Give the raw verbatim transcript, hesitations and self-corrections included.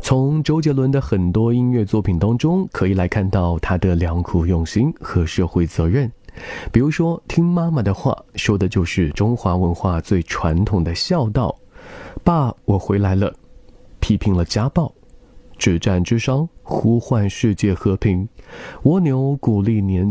从周杰伦的很多音乐作品当中，可以来看到他的良苦用心和社会责任。比如说，听妈妈的话，说的就是中华文化最传统的孝道。爸，我回来了，批评了家暴。止战之殇，呼唤世界和平。蜗牛鼓励年